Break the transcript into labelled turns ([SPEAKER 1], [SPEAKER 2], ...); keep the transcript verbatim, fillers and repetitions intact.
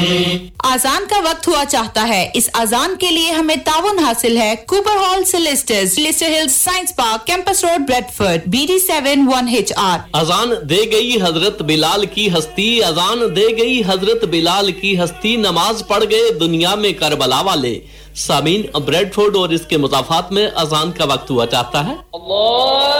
[SPEAKER 1] अजान का वक्त हुआ चाहता है। इस अजान के लिए हमें ताउन हासिल है Cooper hall सिलेस्टर्स, Leicester hills science park, campus road, Bradford, B D seven one H R.
[SPEAKER 2] अजान दे गई हजरत बिलाल की हस्ती, अजान दे गई हजरत बिलाल की हस्ती, नमाज पढ़ गए दुनिया में करबला वाले। सामीन, ब्रेडफोर्ड और इसके मुजाफात में अजान का वक्त हुआ चाहता है। अल्लाह